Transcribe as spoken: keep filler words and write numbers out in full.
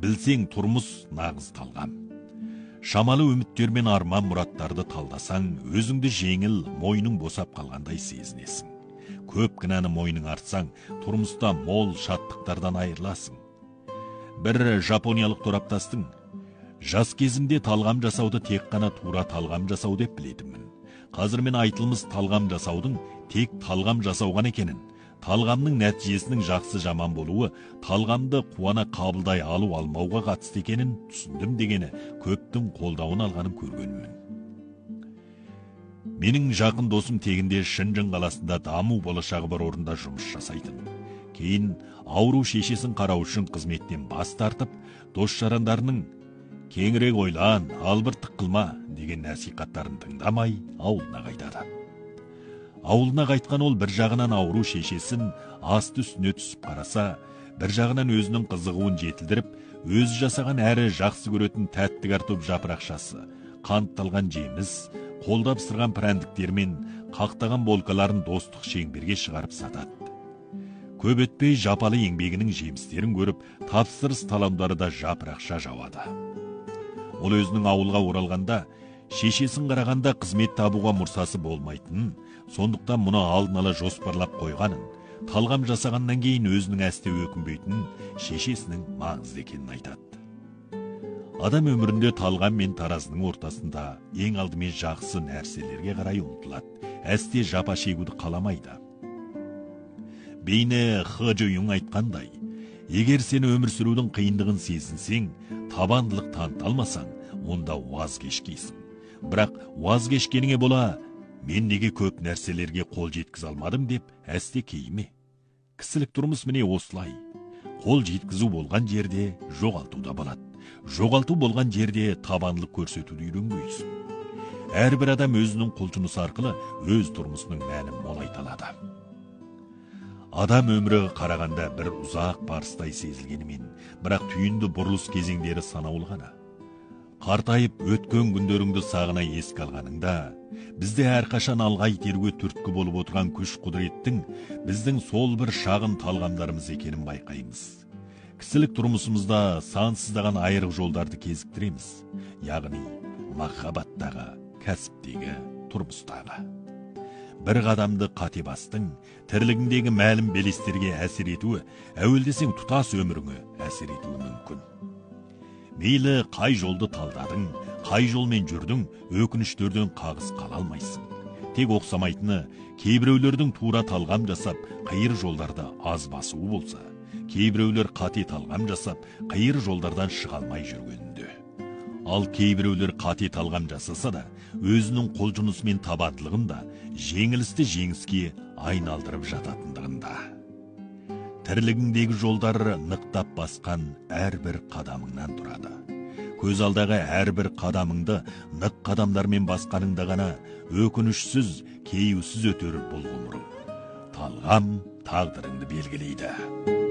білсең тұрмыс нағыз талғам. Шамалы үміттер мен арман мұраттарды талдасаң, өзіңді жеңіл, мойның босап қалғандай сезінесің. Көп кінәні мойның артсаң, тұрмыста мол шаттықтардан айырыласың. Бір жапониялық тораптастың, жас кезімде талғам жасауды тек қана тура талғам жасау деп білетінмін. Қазір мен айтылмыз талғам жасаудың тек талғам жасауған екенін, талғамның нәтижесінің жақсы жаман болуы, талғамды қуана қабылдай алу алмауға қатысты екенін түсіндім дегені көптің қолдауын алғанын көргенмін. Менің жақын досым тегінде Шынжың қаласында даму болашағы бар орында жұмыс жасайтын. Кейін ауру шешесін қарау үшін қызметтен бас тартып, дос жарандарының кеңірек ойлан, албырттық қылма деген насихаттарын тыңдамай ауылына қайтады. Ауылына қайтқан ол бір жағынан ауру шешесін асты үстіне түсіп қараса, бір жағынан өзінің қызығуын жетілдіріп, өзі жасаған әрі жақсы көретін тәтті картоп жапырақшасы, қантталған жеміс, қолдап сырған пірәндіктер мен қақтаған болкаларын достық шеңберге шығарып сатады. Көп өтпей жапалы еңбегінің жемістерін көріп, тапсырыс таламдары да жапырақша жауады. Ол өзінің ауылға оралғанда, шешесін қарағанда қызмет табуға мұрсасы болмайтынын, сондықтан мұны алдын ала жоспарлап қойғанын, талғам жасағаннан кейін өзінің әсте өкінбейтінін, шешесінің маңызды екенін айтады. Адам өмірінде талғам мен таразының ортасында ең алдымен жақсы нәрселерге қарай ұмтылады, әсте жапа шегуді қаламайды. Бейне Хы Жуюң айтқандай, егер сен өмір сүрудің қиындығын сезінсең, табандылық таныта алмасаң, онда уаз кешкейсің. Бірақ уаз кешкеніңе бола, мен неге көп нәрселерге қол жеткізе алмадым деп әсте кейме. Кісілік тұрмыс міне осылай. Қол жеткізу болған жерде жоғалту да болады. Жоғалту болған жерде табандылық көрсетуді үйренбейсің. Әрбір адам өзінің құлшынысы арқылы өз тұрмысының мәнін молайта алады. Адам өмірі қарағанда бір ұзақ барыстай сезілгенімен, бірақ түйінді бұрылыс кезеңдері санаулы ғана. Қартайып өткен күндеріңді сағына еске алғаныңда, бізде әрқашан алға итеруге түрткі болып отырған күш құдіреттің біздің сол бір шағын талғамдарымыз екенін байқаймыз. Кісілік тұрмысымызда сансыздаған айрық жолдарды кезіктіреміз, яғни махаббаттағы, кәсіптегі, тұрмыстағы. Бір қадамды қате бастың, тірлігіңдегі мәлім белестерге әсер етуі, әуелдесең тұтас өміріңе әсер етуі мүмкін. Мейлі қай жолды талдадың, қай жолмен жүрдің, өкініштерден қағыс қала алмайсың. Тек оқсамайтыны, кейбіреулердің тура талғам жасап, қиыр жолдарды аз басуы болса, кейбіреулер қате талғам жасап, қиыр жолдардан шыға алмай жүргенінде. Ал кейбіреулер қате талғам жасаса да, өзінің қолжұнысы мен табандылығын да жеңілісті жеңіске айналдырып жататындығында. Тірлігіңдегі жолдары нықтап басқан әрбір қадамыңнан тұрады. Көз алдағы әрбір қадамыңды нық қадамдармен басқаныңда ғана өкінішсіз, кейеусіз өтер бұл ғұмырың. Талғам тағдырыңды белгілейді.